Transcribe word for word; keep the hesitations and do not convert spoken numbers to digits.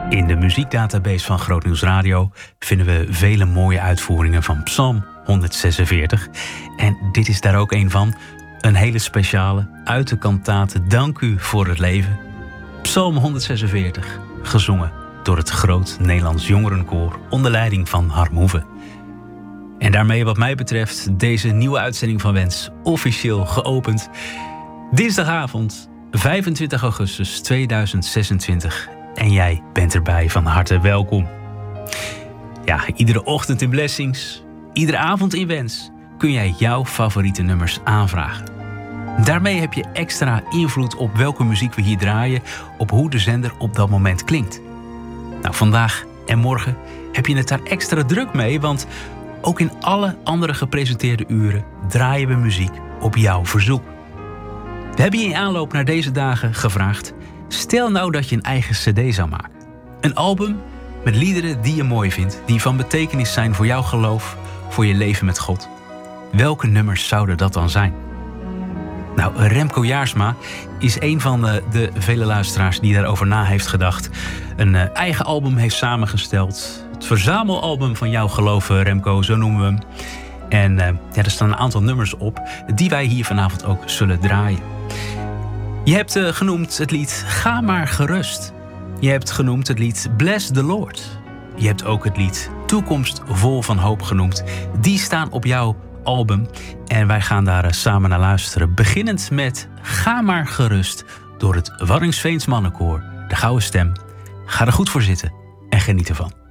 In de muziekdatabase van Grootnieuws Radio vinden we vele mooie uitvoeringen van Psalm honderdzesenveertig. En dit is daar ook een van. Een hele speciale uit de kantate Dank u voor het leven. Psalm honderdzesenveertig, gezongen door het Groot Nederlands Jongerenkoor onder leiding van Harm Hoeve. En daarmee wat mij betreft deze nieuwe uitzending van Wens officieel geopend. Dinsdagavond vijfentwintig augustus tweeduizend zesentwintig. En jij bent erbij, van harte welkom. Ja, iedere ochtend in Blessings, iedere avond in Wens kun jij jouw favoriete nummers aanvragen. Daarmee heb je extra invloed op welke muziek we hier draaien, op hoe de zender op dat moment klinkt. Nou, vandaag en morgen heb je het daar extra druk mee, want ook in alle andere gepresenteerde uren draaien we muziek op jouw verzoek. We hebben je in aanloop naar deze dagen gevraagd: stel nou dat je een eigen cd zou maken. Een album met liederen die je mooi vindt, die van betekenis zijn voor jouw geloof, voor je leven met God. Welke nummers zouden dat dan zijn? Nou, Remco Jaarsma is een van de, de vele luisteraars die daarover na heeft gedacht. Een uh, eigen album heeft samengesteld. Het verzamelalbum van jouw geloof, Remco, zo noemen we hem. En uh, ja, er staan een aantal nummers op die wij hier vanavond ook zullen draaien. Je hebt uh, genoemd het lied Ga maar gerust. Je hebt genoemd het lied Bless the Lord. Je hebt ook het lied Toekomst vol van hoop genoemd. Die staan op jouw album en wij gaan daar uh, samen naar luisteren. Beginnend met Ga maar gerust door het Waddinxveens Mannenkoor. De Gouden Stem. Ga er goed voor zitten en geniet ervan.